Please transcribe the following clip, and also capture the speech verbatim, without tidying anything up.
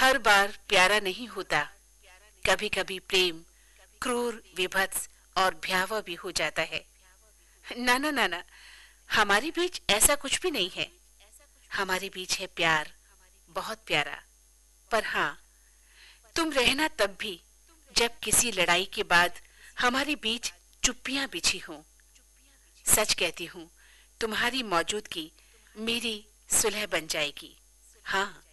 हर बार प्यारा नहीं होता। कभी कभी प्रेम क्रूर, विभत्स और भयावह भी हो जाता है। ना ना ना ना, हमारे बीच ऐसा कुछ भी नहीं है। हमारे बीच है प्यार, बहुत प्यारा। पर हाँ, तुम रहना तब भी जब किसी लड़ाई के बाद हमारे बीच चुप्पियां बिछी हों। सच कहती हूँ, तुम्हारी मौजूदगी मेरी सुलह बन जाएगी। हाँ।